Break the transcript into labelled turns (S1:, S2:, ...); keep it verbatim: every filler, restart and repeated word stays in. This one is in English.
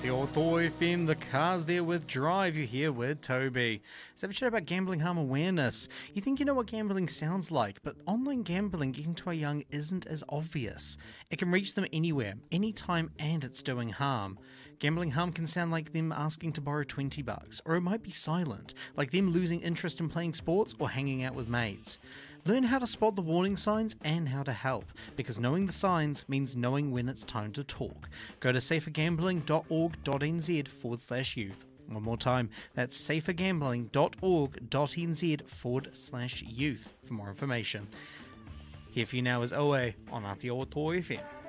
S1: The Auto F M, the Cars There With Drive. You're here with Toby. So have a chat about gambling harm awareness. You think you know what gambling sounds like, but online gambling getting to our young isn't as obvious. It can reach them anywhere, anytime, and it's doing harm. Gambling harm can sound like them asking to borrow twenty bucks, or it might be silent, like them losing interest in playing sports or hanging out with mates. Learn how to spot the warning signs and how to help, because knowing the signs means knowing when it's time to talk. Go to safergambling.org.nz forward slash youth. One more time, that's safergambling.org.nz forward slash youth for more information. Here for you now is O A on Aotearoa F M.